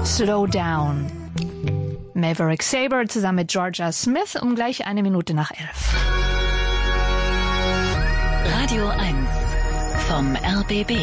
Slow Down. Maverick Sabre zusammen mit Georgia Smith um gleich 11:01. Radio 1 vom RBB.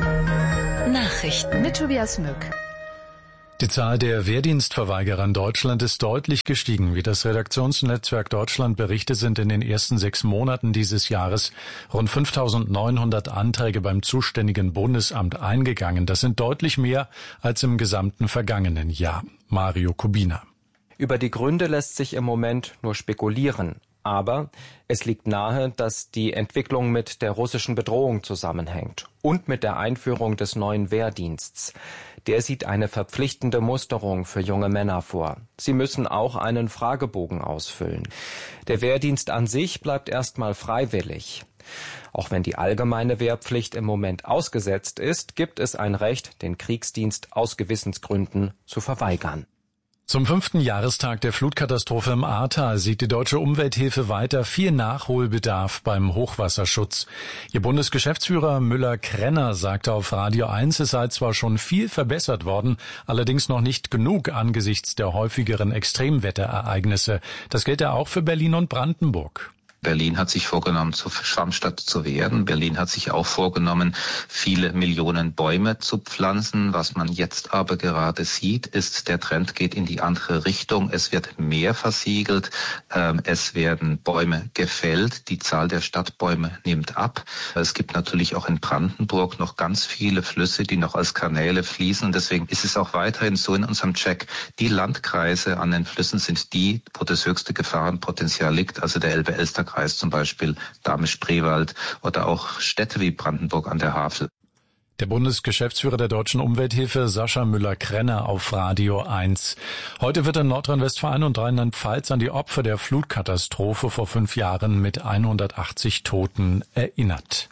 Nachrichten mit Tobias Mück. Die Zahl der Wehrdienstverweigerer in Deutschland ist deutlich gestiegen. Wie das Redaktionsnetzwerk Deutschland berichtet, sind in den ersten 6 Monaten dieses Jahres rund 5.900 Anträge beim zuständigen Bundesamt eingegangen. Das sind deutlich mehr als im gesamten vergangenen Jahr. Mario Kubina. Über die Gründe lässt sich im Moment nur spekulieren. Aber es liegt nahe, dass die Entwicklung mit der russischen Bedrohung zusammenhängt und mit der Einführung des neuen Wehrdienstes. Der sieht eine verpflichtende Musterung für junge Männer vor. Sie müssen auch einen Fragebogen ausfüllen. Der Wehrdienst an sich bleibt erstmal freiwillig. Auch wenn die allgemeine Wehrpflicht im Moment ausgesetzt ist, gibt es ein Recht, den Kriegsdienst aus Gewissensgründen zu verweigern. Zum 5. Jahrestag der Flutkatastrophe im Ahrtal sieht die Deutsche Umwelthilfe weiter viel Nachholbedarf beim Hochwasserschutz. Ihr Bundesgeschäftsführer Müller-Krenner sagte auf Radio 1, es sei zwar schon viel verbessert worden, allerdings noch nicht genug angesichts der häufigeren Extremwetterereignisse. Das gilt ja auch für Berlin und Brandenburg. Berlin hat sich vorgenommen, zur Schwammstadt zu werden. Berlin hat sich auch vorgenommen, viele Millionen Bäume zu pflanzen. Was man jetzt aber gerade sieht, ist, der Trend geht in die andere Richtung. Es wird mehr versiegelt, es werden Bäume gefällt. Die Zahl der Stadtbäume nimmt ab. Es gibt natürlich auch in Brandenburg noch ganz viele Flüsse, die noch als Kanäle fließen. Und deswegen ist es auch weiterhin so in unserem Check, die Landkreise an den Flüssen sind die, wo das höchste Gefahrenpotenzial liegt. Also der Elbe-Elster-Kreis zum Beispiel, Dahme-Spreewald oder auch Städte wie Brandenburg an der Havel. Der Bundesgeschäftsführer der Deutschen Umwelthilfe, Sascha Müller-Krenner, auf Radio 1. Heute wird in Nordrhein-Westfalen und Rheinland-Pfalz an die Opfer der Flutkatastrophe vor 5 Jahren mit 180 Toten erinnert.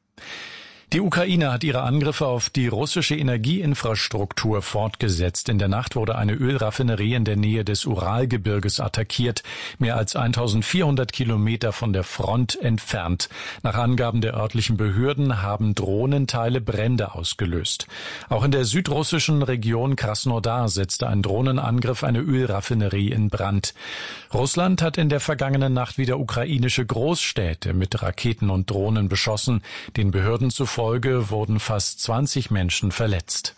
Die Ukraine hat ihre Angriffe auf die russische Energieinfrastruktur fortgesetzt. In der Nacht wurde eine Ölraffinerie in der Nähe des Uralgebirges attackiert, mehr als 1400 Kilometer von der Front entfernt. Nach Angaben der örtlichen Behörden haben Drohnenteile Brände ausgelöst. Auch in der südrussischen Region Krasnodar setzte ein Drohnenangriff eine Ölraffinerie in Brand. Russland hat in der vergangenen Nacht wieder ukrainische Großstädte mit Raketen und Drohnen beschossen. Den Behörden zufolge wurden fast 20 Menschen verletzt.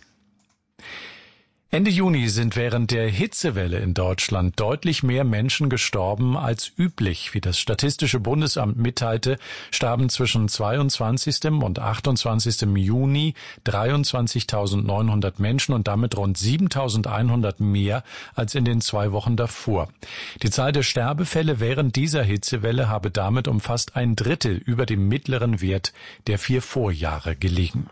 Ende Juni sind während der Hitzewelle in Deutschland deutlich mehr Menschen gestorben als üblich. Wie das Statistische Bundesamt mitteilte, starben zwischen 22. und 28. Juni 23.900 Menschen und damit rund 7.100 mehr als in den 2 Wochen davor. Die Zahl der Sterbefälle während dieser Hitzewelle habe damit um fast 1/3 über dem mittleren Wert der 4 Vorjahre gelegen.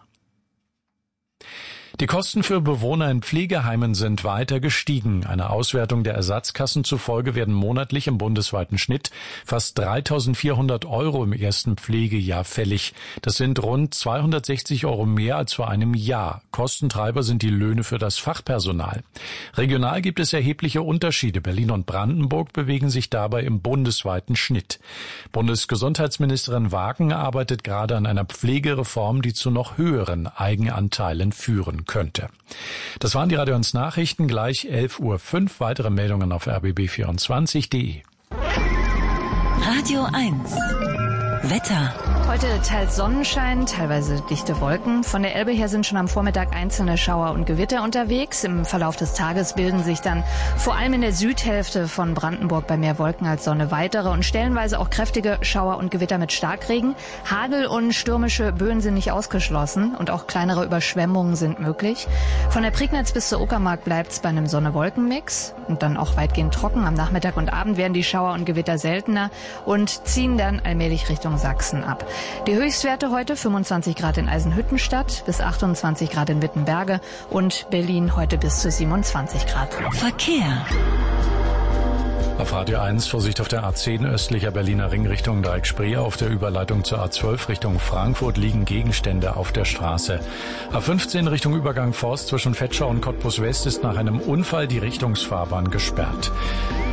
Die Kosten für Bewohner in Pflegeheimen sind weiter gestiegen. Einer Auswertung der Ersatzkassen zufolge werden monatlich im bundesweiten Schnitt fast 3.400 € im ersten Pflegejahr fällig. Das sind rund 260 € mehr als vor einem Jahr. Kostentreiber sind die Löhne für das Fachpersonal. Regional gibt es erhebliche Unterschiede. Berlin und Brandenburg bewegen sich dabei im bundesweiten Schnitt. Bundesgesundheitsministerin Wagen arbeitet gerade an einer Pflegereform, die zu noch höheren Eigenanteilen führen könnte. Das waren die Radio 1 Nachrichten, gleich 11:05 Uhr. Weitere Meldungen auf rbb24.de. Radio 1 Wetter. Heute teils Sonnenschein, teilweise dichte Wolken. Von der Elbe her sind schon am Vormittag einzelne Schauer und Gewitter unterwegs. Im Verlauf des Tages bilden sich dann vor allem in der Südhälfte von Brandenburg bei mehr Wolken als Sonne weitere und stellenweise auch kräftige Schauer und Gewitter mit Starkregen. Hagel und stürmische Böen sind nicht ausgeschlossen und auch kleinere Überschwemmungen sind möglich. Von der Prignitz bis zur Uckermark bleibt es bei einem Sonne-Wolken-Mix und dann auch weitgehend trocken. Am Nachmittag und Abend werden die Schauer und Gewitter seltener und ziehen dann allmählich Richtung Sachsen ab. Die Höchstwerte heute 25 Grad in Eisenhüttenstadt, bis 28 Grad in Wittenberge und Berlin heute bis zu 27 Grad. Verkehr. Auf Radio 1 Vorsicht auf der A10 östlicher Berliner Ring Richtung Dreieck-Spree. Auf der Überleitung zur A12 Richtung Frankfurt liegen Gegenstände auf der Straße. A15 Richtung Übergang Forst zwischen Vetschau und Cottbus West ist nach einem Unfall die Richtungsfahrbahn gesperrt.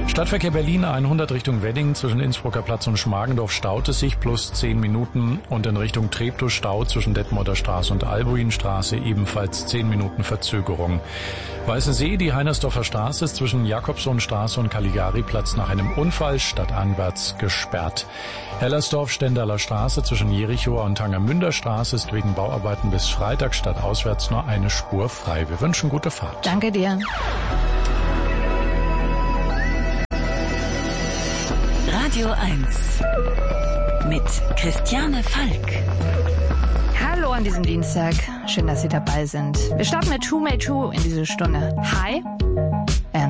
Stadtverkehr Berlin 100 Richtung Wedding zwischen Innsbrucker Platz und Schmargendorf staut es sich plus 10 Minuten und in Richtung Treptow Stau zwischen Detmolder Straße und Albuinstraße ebenfalls 10 Minuten Verzögerung. Weißensee, die Heinersdorfer Straße ist zwischen Jakobsohnstraße und Caligari-Platz nach einem Unfall stadteinwärts gesperrt. Hellersdorf, Stendaler Straße zwischen Jerichoer und Tangermünder Straße ist wegen Bauarbeiten bis Freitag stadtauswärts nur eine Spur frei. Wir wünschen gute Fahrt. Danke dir. Radio 1 mit Christiane Falk. Hallo an diesem Dienstag. Schön, dass Sie dabei sind. Wir starten mit Who Made Who in diese Stunde. Hi.